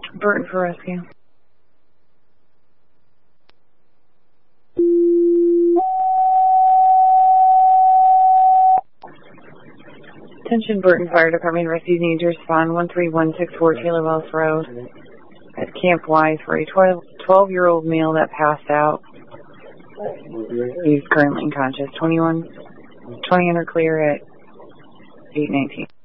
Burton for rescue. Attention Burton Fire Department, rescue needs to respond 13164 Taylor Wells Road at Camp Y for a 12-year-old male that passed out. He's currently unconscious. 20 under clear at 8:19.